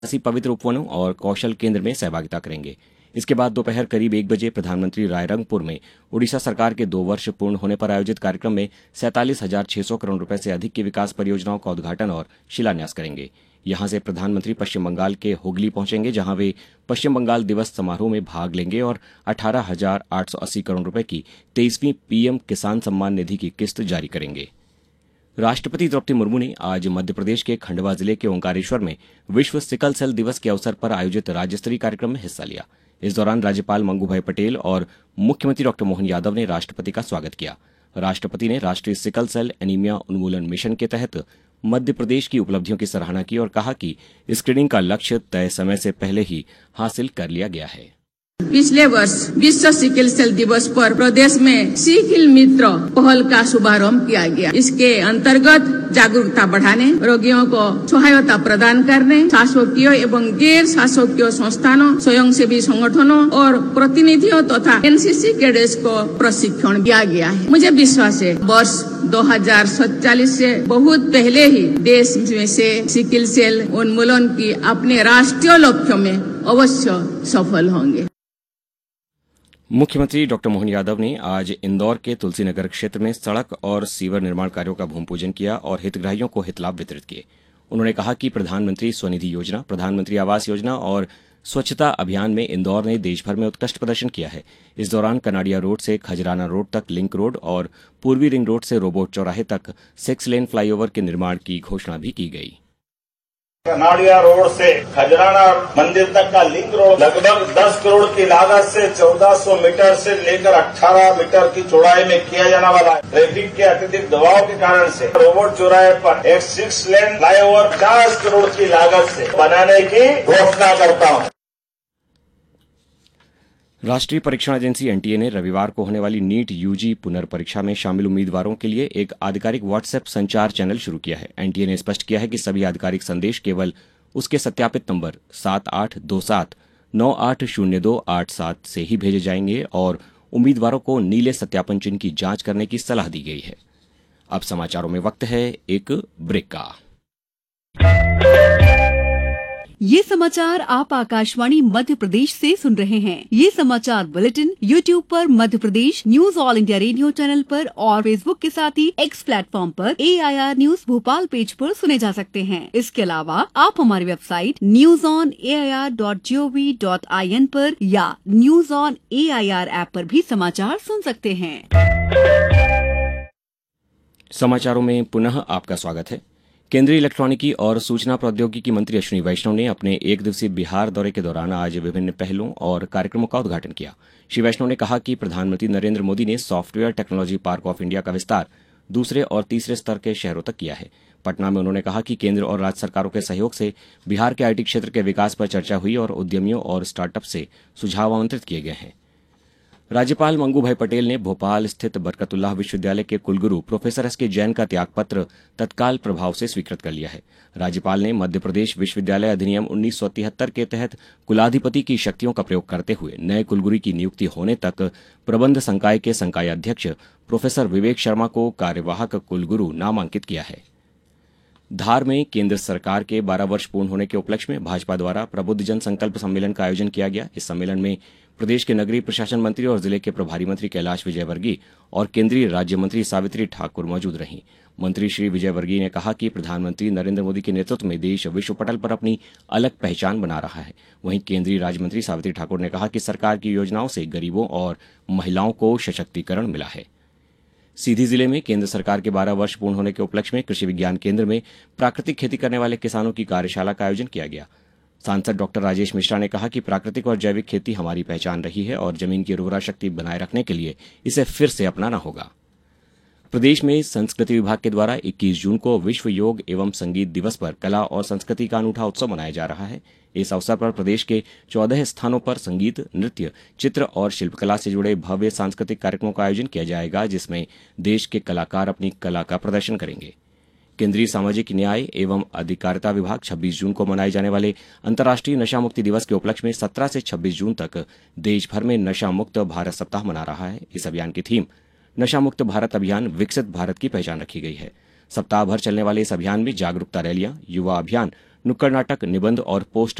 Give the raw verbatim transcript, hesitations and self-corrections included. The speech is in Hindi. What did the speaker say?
ऐसी पवित्र उपवनों और कौशल केंद्र में सहभागिता करेंगे। इसके बाद दोपहर करीब एक बजे प्रधानमंत्री रायरंगपुर में उड़ीसा सरकार के दो वर्ष पूर्ण होने पर आयोजित कार्यक्रम में सैंतालीस हजार छह सौ करोड़ रुपए से अधिक की विकास परियोजनाओं का उद्घाटन और शिलान्यास करेंगे। यहां से प्रधानमंत्री पश्चिम बंगाल के हुगली पहुंचेंगे, जहां वे पश्चिम बंगाल दिवस समारोह में भाग लेंगे और अठारह हजार आठ सौ अस्सी करोड़ रुपए की तेईसवीं पीएम किसान सम्मान निधि की किस्त जारी करेंगे। राष्ट्रपति द्रौपदी मुर्मू ने आज मध्य प्रदेश के खंडवा जिले के ओंकारेश्वर में विश्व सिकल सेल दिवस के अवसर पर आयोजित राज्य स्तरीय कार्यक्रम में हिस्सा लिया। इस दौरान राज्यपाल मंगूभाई पटेल और मुख्यमंत्री डॉक्टर मोहन यादव ने राष्ट्रपति का स्वागत किया। राष्ट्रपति ने राष्ट्रीय सिकल सेल एनीमिया उन्मूलन मिशन के तहत मध्य प्रदेश की उपलब्धियों की सराहना की और कहा कि स्क्रीनिंग का लक्ष्य तय समय से पहले ही हासिल कर लिया गया है। पिछले वर्ष विश्व सिकल सेल दिवस पर प्रदेश में सिकल मित्र पहल का शुभारंभ किया गया। इसके अंतर्गत जागरूकता बढ़ाने, रोगियों को सहायता प्रदान करने, शासकीय एवं गैर शासकीय संस्थानों, स्वयंसेवी संगठनों और प्रतिनिधियों तथा एनसीसी कैडेट्स को प्रशिक्षण दिया गया है। मुझे विश्वास है वर्ष दो हजार सैंतालीस से बहुत पहले ही देश में से सिकल सेल उन्मूलन की अपने राष्ट्रीय लक्ष्यों में अवश्य सफल होंगे। मुख्यमंत्री डॉक्टर मोहन यादव ने आज इंदौर के तुलसीनगर क्षेत्र में सड़क और सीवर निर्माण कार्यों का भूमि पूजन किया और हितग्राहियों को हितलाभ वितरित किए। उन्होंने कहा कि प्रधानमंत्री स्वनिधि योजना, प्रधानमंत्री आवास योजना और स्वच्छता अभियान में इंदौर ने देशभर में उत्कृष्ट प्रदर्शन किया है। इस दौरान कनाडिया रोड से खजराना रोड तक लिंक रोड और पूर्वी रिंग रोड से रोबोट चौराहे तक सिक्स लेन फ्लाईओवर के निर्माण की घोषणा भी की गई। कनाडिया रोड से खजराना मंदिर तक का लिंक रोड लगभग दस करोड़ की लागत से चौदह सौ मीटर से लेकर अठारह मीटर की चौड़ाई में किया जाने वाला है। ट्रैफिक के अत्यधिक दबाव के कारण से रोबोट चौराहे पर एक सिक्स लेन फ्लाईओवर पचास करोड़ की लागत से बनाने की घोषणा करता हूँ। राष्ट्रीय परीक्षण एजेंसी एनटीए ने रविवार को होने वाली नीट यूजी पुनर्परीक्षा में शामिल उम्मीदवारों के लिए एक आधिकारिक व्हाट्सएप संचार चैनल शुरू किया है। एनटीए ने स्पष्ट किया है कि सभी आधिकारिक संदेश केवल उसके सत्यापित नंबर सात आठ दो सात नौ आठ शून्य दो आठ सात से ही भेजे जाएंगे और उम्मीदवारों को नीले सत्यापन चिन्ह की जांच करने की सलाह दी गई है। अब समाचारों में वक्त है एक ब्रेक का। ये समाचार आप आकाशवाणी मध्य प्रदेश से सुन रहे हैं। ये समाचार बुलेटिन यूट्यूब पर Madhya Pradesh news all India radio channel पर और फेसबुक के साथ ही एक्स प्लेटफॉर्म पर ए I R news Bhopal page पर सुने जा सकते हैं। इसके अलावा आप हमारी website news on A I R dot G O V dot I N पर या news on A I R app पर भी समाचार सुन सकते हैं। समाचारों में पुनः आपका स्वागत है। केंद्रीय इलेक्ट्रॉनिकी और सूचना प्रौद्योगिकी मंत्री अश्विनी वैष्णव ने अपने एक दिवसीय बिहार दौरे के दौरान आज विभिन्न पहलों और कार्यक्रमों का उद्घाटन किया। श्री वैष्णव ने कहा कि प्रधानमंत्री नरेंद्र मोदी ने software technology park of India का विस्तार दूसरे और तीसरे स्तर के शहरों तक किया है। पटना में उन्होंने कहा कि केंद्र और राज्य सरकारों के सहयोग से बिहार के आईटी क्षेत्र के विकास पर चर्चा हुई और उद्यमियों और स्टार्टअप से सुझाव आमंत्रित किए गए हैं। राज्यपाल मंगूभाई पटेल ने भोपाल स्थित बरकतुल्लाह विश्वविद्यालय के कुलगुरु प्रोफेसर एस के जैन का त्यागपत्र तत्काल प्रभाव से स्वीकृत कर लिया है। राज्यपाल ने मध्य प्रदेश विश्वविद्यालय अधिनियम उन्नीस सौ तिहत्तर के तहत कुलाधिपति की शक्तियों का प्रयोग करते हुए नए कुलगुरु की नियुक्ति होने तक प्रबंध संकाय के संकाय अध्यक्ष प्रोफेसर विवेक शर्मा को कार्यवाहक कुलगुरु नामांकित किया है। धार में केंद्र सरकार के बारह वर्ष पूर्ण होने के उपलक्ष्य में भाजपा द्वारा प्रबुद्ध जन संकल्प सम्मेलन का आयोजन किया गया। इस सम्मेलन में प्रदेश के नगरीय प्रशासन मंत्री और जिले के प्रभारी मंत्री कैलाश विजयवर्गीय और केंद्रीय राज्य मंत्री सावित्री ठाकुर मौजूद रहीं। मंत्री श्री विजयवर्गीय ने कहा कि प्रधानमंत्री नरेंद्र मोदी के नेतृत्व में देश विश्व पटल पर अपनी अलग पहचान बना रहा है। वहीं केंद्रीय राज्य मंत्री सावित्री ठाकुर ने कहा कि सरकार की योजनाओं से गरीबों और महिलाओं को सशक्तिकरण मिला है। सीधी जिले में केंद्र सरकार के बारह वर्ष पूर्ण होने के उपलक्ष्य में कृषि विज्ञान केंद्र में प्राकृतिक खेती करने वाले किसानों की कार्यशाला का आयोजन किया गया। सांसद डॉक्टर राजेश मिश्रा ने कहा कि प्राकृतिक और जैविक खेती हमारी पहचान रही है और जमीन की उर्वरा शक्ति बनाए रखने के लिए इसे फिर से अपनाना होगा। प्रदेश में संस्कृति विभाग के द्वारा इक्कीस जून को विश्व योग एवं संगीत दिवस पर कला और संस्कृति का अनूठा उत्सव मनाया जा रहा है। इस अवसर पर प्रदेश के चौदह स्थानों पर संगीत, नृत्य, चित्र और शिल्पकला से जुड़े भव्य सांस्कृतिक कार्यक्रमों का आयोजन किया जाएगा, जिसमें देश के कलाकार अपनी कला का प्रदर्शन करेंगे। केंद्रीय सामाजिक न्याय एवं अधिकारिता विभाग छब्बीस जून को मनाए जाने वाले अंतर्राष्ट्रीय नशा मुक्ति दिवस के उपलक्ष्य में सत्रह से छब्बीस जून तक देश भर में नशा मुक्त भारत सप्ताह मना रहा है। इस अभियान की थीम नशा मुक्त भारत अभियान, विकसित भारत की पहचान रखी गई है। सप्ताह भर चलने वाले इस अभियान में जागरूकता रैलियां, युवा अभियान, नुक्कड़ नाटक, निबंध और पोस्टर